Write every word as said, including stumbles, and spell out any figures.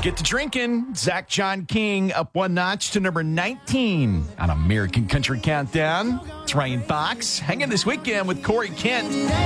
Get to drinking. Zach John King up one notch to number nineteen on American Country Countdown. It's Ryan Fox hanging this weekend with Corey Kent.